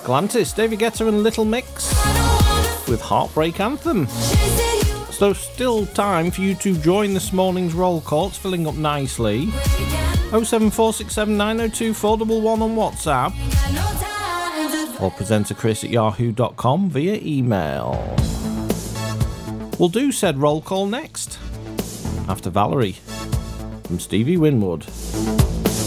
Galantis, David Guetta and Little Mix with Heartbreak Anthem. So still time for you to join this morning's roll call. It's filling up nicely. 07467 902 411 on WhatsApp. Or presenterchris@yahoo.com via email. We'll do said roll call next, after Valerie from Stevie Winwood.